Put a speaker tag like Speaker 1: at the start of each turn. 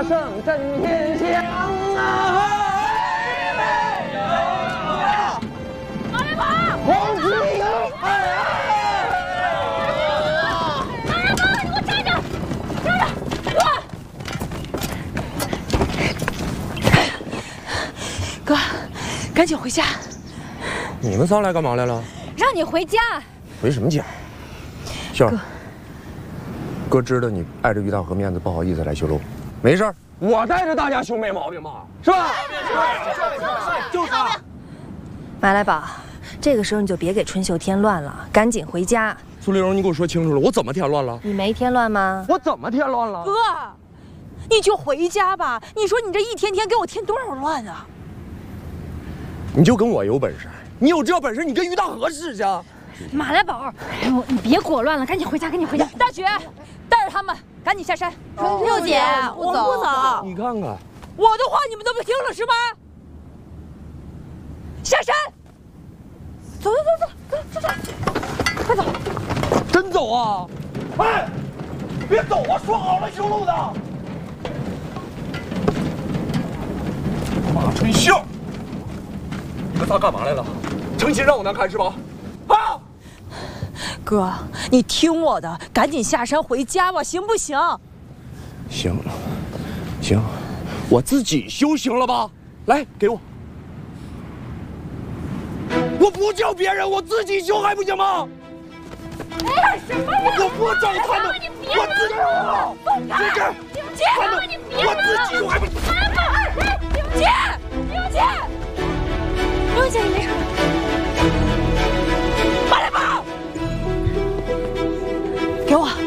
Speaker 1: 声震天响啊！
Speaker 2: 马来宝，
Speaker 1: 红旗迎海！
Speaker 2: 马来宝，你给我站着，站着，
Speaker 3: 哥，赶紧回家。
Speaker 4: 你们仨来干嘛来了？
Speaker 2: 让你回家。
Speaker 4: 回什么家？秀儿，哥知道你碍着于大河面子，不好意思来修路，没事儿。
Speaker 1: 我带着大家兄没毛病吧？是吧？
Speaker 4: 就他。
Speaker 3: 马来宝，这个时候你就别给春秀添乱了，赶紧回家。
Speaker 4: 苏丽蓉，你给我说清楚了，我怎么添乱了？
Speaker 3: 你没添乱吗？
Speaker 1: 我怎么添乱了？
Speaker 3: 哥，你就回家吧。你说你这一天天给我添多少乱啊？
Speaker 4: 你就跟我有本事，你有这本事，你跟于大河试去。
Speaker 2: 马来宝，你别裹乱了，赶紧回家，赶紧回家。
Speaker 3: 大雪，带着他们赶紧下山。
Speaker 2: 六姐，
Speaker 3: 我们不走。
Speaker 4: 你看看，
Speaker 3: 我的话你们都不听了是吧？下山。走，快走！
Speaker 1: 真走啊！哎，别走啊！说好了修路的。马春秀，你们仨干嘛来了？成心让我难堪是吧？啊！
Speaker 3: 哥，你听我的，赶紧下山回家吧，行不行？
Speaker 4: 行，我自己修行了吧？来，给我。我不叫别人，我自己修还不行吗？
Speaker 2: 干什么呀？
Speaker 4: 我不找他们，我自己修。
Speaker 2: 放开！刘姐，你别
Speaker 4: 我自己修还不行？
Speaker 2: 刘姐，你没事。
Speaker 3: 马来宝，给我。